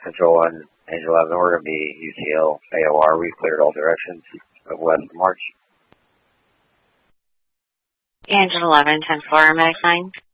Control on Angel 11, we're going to be UTL AOR. We've cleared all directions of west of March. Angel 11, 10-4, Medic 9.